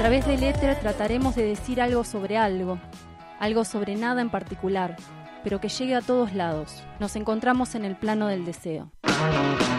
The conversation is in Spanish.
través del éter trataremos de decir algo sobre nada en particular, pero que llegue a todos lados. Nos encontramos en el plano del deseo.